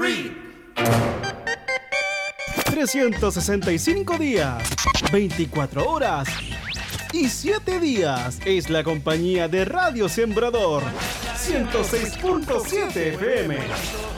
365 días, 24 horas y 7 días es la compañía de Radio Sembrador 106.7 FM.